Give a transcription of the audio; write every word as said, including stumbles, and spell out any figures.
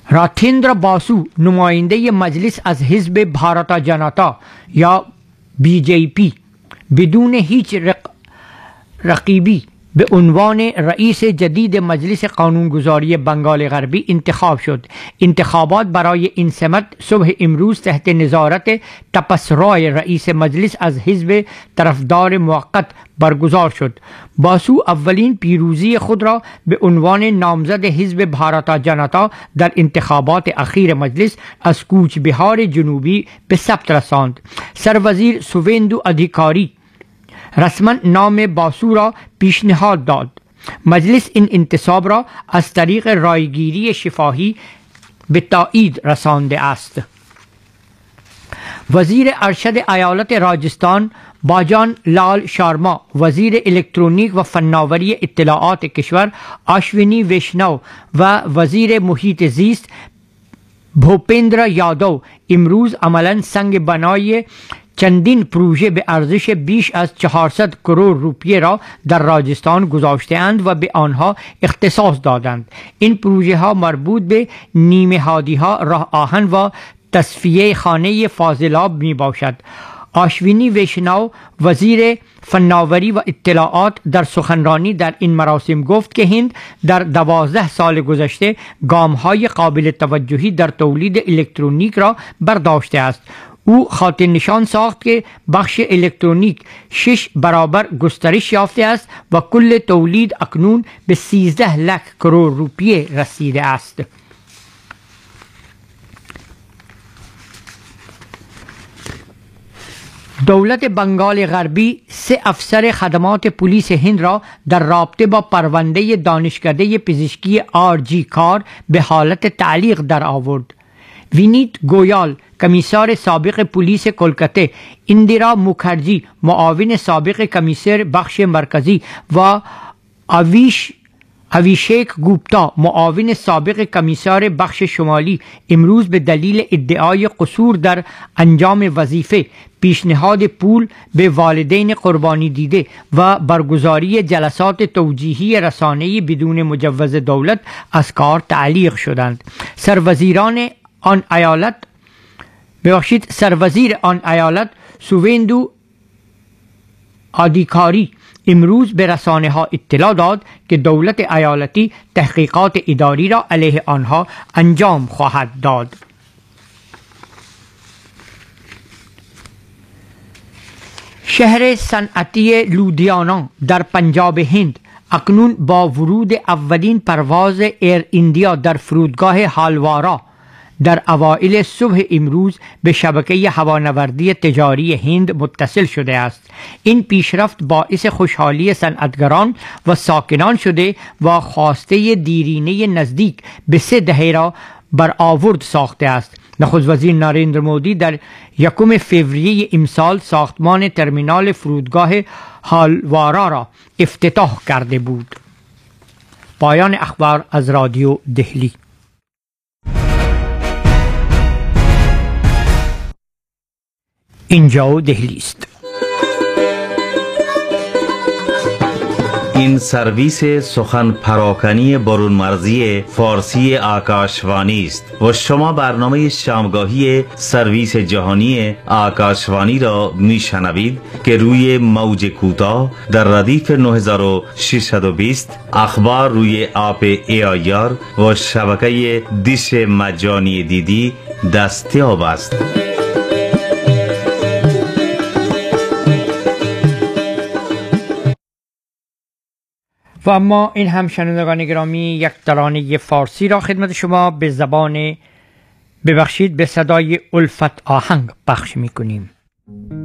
راتیندر باسو نماینده مجلس از حزب بھارتا جنتا یا بی جے پی بدون هیچ رق... رقیبی به عنوان رئیس جدید مجلس قانونگذاری بنگال غربی انتخاب شد. انتخابات برای این سمت صبح امروز تحت نظارت تپس رای رئیس مجلس از حزب طرفدار موقت برگزار شد. باسو اولین پیروزی خود را به عنوان نامزد حزب بھارتا جنتا در انتخابات اخیر مجلس از کوچ بهار جنوبی به ثبت رساند. سروزیر سوویندو ادھیکاری رسما نام باسو را پیشنهاد داد. مجلس این انتصاب را از طریق رایگیری شفاهی به تایید رسانده است. وزیر ارشد ایالت راجستان باجان لال شارما، وزیر الکترونیک و فناوری اطلاعات کشور آشوینی ویشنو و وزیر محیط زیست بھوپیندر یادو امروز عملاً سنگ بنای چندین پروژه به ارزش بیش از چهارصد کروڑ روپیه را در راجستان گذاشته‌اند و به آنها اختصاص دادند. این پروژه ها مربوط به نیمه هادی ها، راه آهن و تصفیه خانه فاضلاب می باشد. آشوینی ویشنو وزیر فناوری و اطلاعات در سخنرانی در این مراسم گفت که هند در دوازده سال گذشته گام‌های قابل توجهی در تولید الکترونیک را برداشته است. او خاطر نشان ساخت که بخش الکترونیک شش برابر گسترش یافته است و کل تولید اکنون به سیزده لک کروڑ روپیه رسیده است. دولت بنگال غربی سه افسر خدمات پلیس هند را در رابطه با پرونده دانشکده پزشکی آر جی کار به حالت تعلیق در آورد. وینیت گویال کمیسار سابق پلیس کلکته، اندرا مکھرجی معاون سابق کمیسر بخش مرکزی و آویش اویشیک گوپتا معاون سابق کمیسار بخش شمالی امروز به دلیل ادعای قصور در انجام وظیفه، پیشنهاد پول به والدین قربانی دیده و برگزاری جلسات توجیهی رسانه‌ای بدون مجوز دولت از کار تعلیق شدند. سروزیران آن ایالت ببخشید سروزیر آن ایالت سوویندو ادھیکاری امروز به رسانه ها اطلاع داد که دولت ایالتی تحقیقات اداری را علیه آنها انجام خواهد داد. شهر صنعتی لودھیانہ در پنجاب هند اکنون با ورود اولین پرواز ایر ایندیا در فرودگاه هالوارا در اوائل صبح امروز به شبکه هوانوردی تجاری هند متصل شده است. این پیشرفت باعث خوشحالی صنعتگران و ساکنان شده و خواسته دیرینه نزدیک به سه دهه را برآورد ساخته است. نخست وزیر نریندر مودی در یکم فوریه امسال ساختمان ترمینال فرودگاه هالوارا را افتتاح کرده بود. پایان اخبار از رادیو دهلی. اینجا دهلی است. این سرویس سخن پراکنی برون مرزی فارسی آکاشوانی است و شما برنامه شامگاهی سرویس جهانی آکاشوانی را میشنوید که روی موج کوتاه در ردیف نه هزار و ششصد و بیست، اخبار روی آپ ای آی آر و شبکه دیش مجانی دیدی دستیاب است. و اما این هم شنوندگان گرامی یک ترانه فارسی را خدمت شما به زبان ببخشید به صدای الفت آهنگ پخش میکنیم.